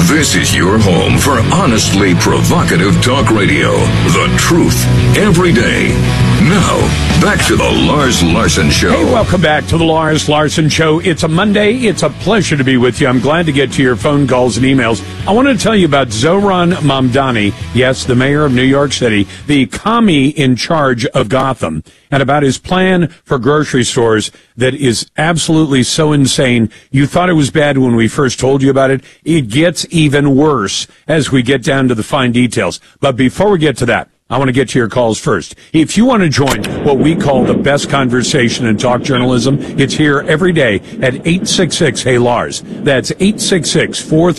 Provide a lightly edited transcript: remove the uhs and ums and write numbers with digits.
This is your home for honestly provocative talk radio. The truth every day. Now, back to the Lars Larson Show. Hey, welcome back to the Lars Larson Show. It's a Monday. It's a pleasure to be with you. I'm glad to get to your phone calls and emails. I want to tell you about Zohran Mamdani, yes, the mayor of New York City, the commie in charge of Gotham, and about his plan for grocery stores that is absolutely so insane. You thought it was bad when we first told you about it. It gets even worse as we get down to the fine details. But before we get to that, I want to get to your calls first. If you want to join what we call the best conversation in talk journalism, it's here every day at 866-HEY-LARS. That's 866-4